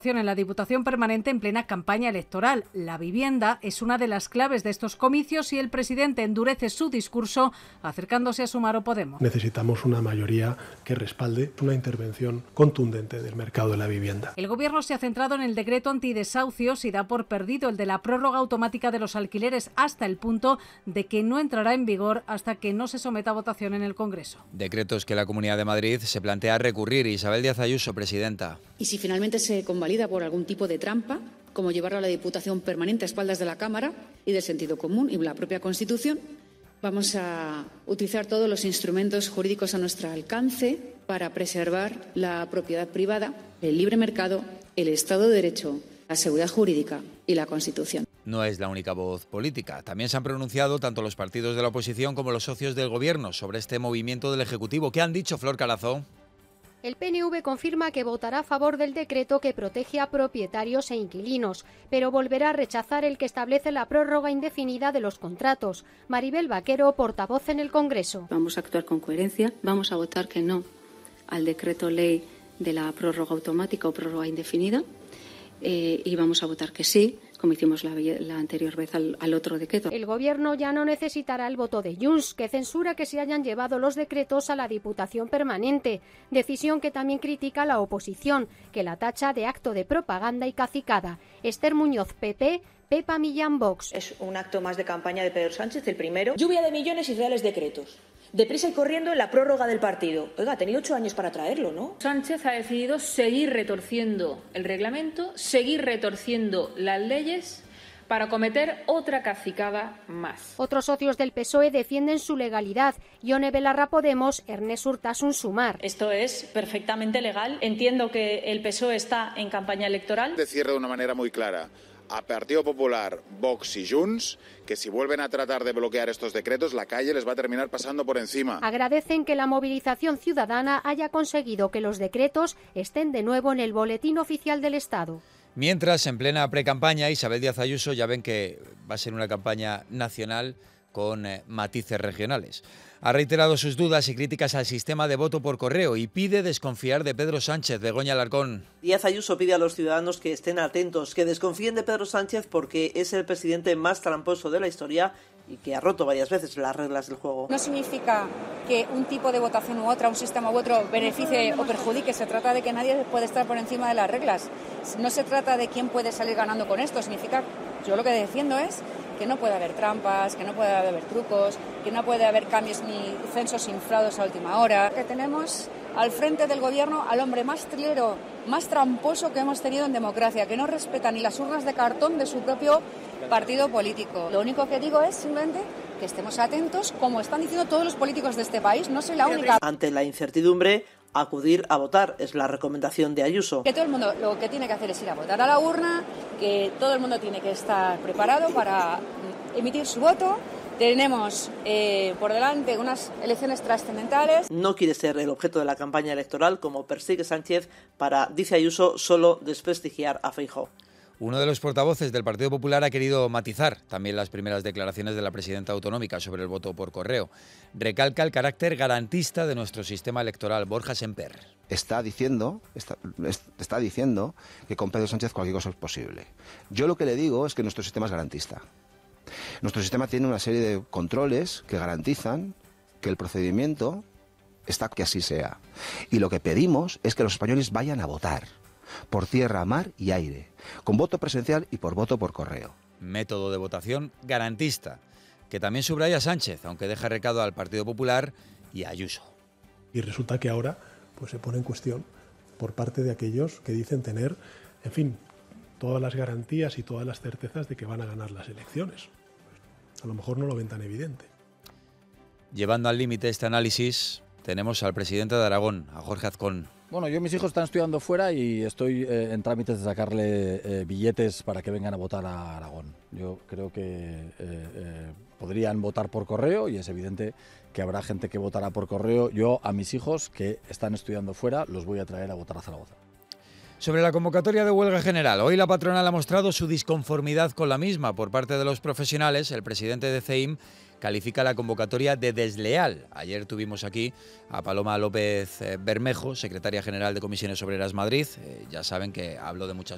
En la Diputación Permanente en plena campaña electoral. La vivienda es una de las claves de estos comicios y el presidente endurece su discurso acercándose a Sumar o Podemos. Necesitamos una mayoría que respalde una intervención contundente del mercado de la vivienda. El Gobierno se ha centrado en el decreto antidesahucios y da por perdido el de la prórroga automática de los alquileres hasta el punto de que no entrará en vigor hasta que no se someta a votación en el Congreso. Decretos que la Comunidad de Madrid se plantea recurrir. Isabel Díaz Ayuso, presidenta. Y si finalmente se convalida por algún tipo de trampa, como llevarlo a la Diputación Permanente a espaldas de la Cámara y del sentido común y la propia Constitución, vamos a utilizar todos los instrumentos jurídicos a nuestro alcance para preservar la propiedad privada, el libre mercado, el Estado de Derecho, la seguridad jurídica y la Constitución. No es la única voz política. También se han pronunciado tanto los partidos de la oposición como los socios del Gobierno sobre este movimiento del Ejecutivo. ¿Qué han dicho, Flor Carazo? El PNV confirma que votará a favor del decreto que protege a propietarios e inquilinos, pero volverá a rechazar el que establece la prórroga indefinida de los contratos. Maribel Vaquero, portavoz en el Congreso. Vamos a actuar con coherencia, vamos a votar que no al decreto ley de la prórroga automática o prórroga indefinida y vamos a votar que sí, como hicimos la anterior vez al otro decreto. El Gobierno ya no necesitará el voto de Junts, que censura que se hayan llevado los decretos a la Diputación Permanente, decisión que también critica la oposición, que la tacha de acto de propaganda y cacicada. Esther Muñoz, PP, Pepa Millán, Vox. Es un acto más de campaña de Pedro Sánchez, el primero. Lluvia de millones y reales decretos. Deprisa y corriendo en la prórroga del partido. Oiga, ha tenido 8 años para traerlo, ¿no? Sánchez ha decidido seguir retorciendo el reglamento, seguir retorciendo las leyes para cometer otra cacicada más. Otros socios del PSOE defienden su legalidad. Ione Belarra Podemos, Ernest Urtasun Sumar. Esto es perfectamente legal. Entiendo que el PSOE está en campaña electoral. De cierre de una manera muy clara a Partido Popular, Vox y Junts, que si vuelven a tratar de bloquear estos decretos, la calle les va a terminar pasando por encima. Agradecen que la movilización ciudadana haya conseguido que los decretos estén de nuevo en el Boletín Oficial del Estado. Mientras, en plena precampaña, Isabel Díaz Ayuso ya ven que va a ser una campaña nacional con matices regionales. Ha reiterado sus dudas y críticas al sistema de voto por correo y pide desconfiar de Pedro Sánchez. Begoña Alarcón. Díaz Ayuso pide a los ciudadanos que estén atentos, que desconfíen de Pedro Sánchez porque es el presidente más tramposo de la historia y que ha roto varias veces las reglas del juego. No significa que un tipo de votación u otra, un sistema u otro, beneficie o perjudique. Se trata de que nadie puede estar por encima de las reglas. No se trata de quién puede salir ganando con esto. Significa, yo lo que defiendo es que no puede haber trampas, que no puede haber trucos, que no puede haber cambios ni censos inflados a última hora. Que tenemos al frente del gobierno al hombre más trilero, más tramposo que hemos tenido en democracia, que no respeta ni las urnas de cartón de su propio partido político. Lo único que digo es simplemente que estemos atentos, como están diciendo todos los políticos de este país, no soy la única. Ante la incertidumbre, acudir a votar es la recomendación de Ayuso. Que todo el mundo lo que tiene que hacer es ir a votar a la urna, que todo el mundo tiene que estar preparado para emitir su voto. Tenemos por delante unas elecciones trascendentales. No quiere ser el objeto de la campaña electoral como persigue Sánchez para, dice Ayuso, solo desprestigiar a Feijóo. Uno de los portavoces del Partido Popular ha querido matizar también las primeras declaraciones de la presidenta autonómica sobre el voto por correo. Recalca el carácter garantista de nuestro sistema electoral. Borja Semper. Está diciendo que con Pedro Sánchez cualquier cosa es posible. Yo lo que le digo es que nuestro sistema es garantista. Nuestro sistema tiene una serie de controles que garantizan que el procedimiento está que así sea. Y lo que pedimos es que los españoles vayan a votar por tierra, mar y aire, con voto presencial y por voto por correo. Método de votación garantista, que también subraya Sánchez, aunque deja recado al Partido Popular y a Ayuso. Y resulta que ahora pues se pone en cuestión por parte de aquellos que dicen tener, en fin, todas las garantías y todas las certezas de que van a ganar las elecciones. A lo mejor no lo ven tan evidente. Llevando al límite este análisis, tenemos al presidente de Aragón, a Jorge Azcón. Bueno, mis hijos están estudiando fuera y estoy en trámites de sacarle billetes para que vengan a votar a Aragón. Yo creo que podrían votar por correo y es evidente que habrá gente que votará por correo. Yo a mis hijos que están estudiando fuera los voy a traer a votar a Zaragoza. Sobre la convocatoria de huelga general, hoy la patronal ha mostrado su disconformidad con la misma. Por parte de los profesionales, el presidente de CEIM califica la convocatoria de desleal. Ayer tuvimos aquí a Paloma López Bermejo, secretaria general de Comisiones Obreras Madrid. Ya saben que habló de muchas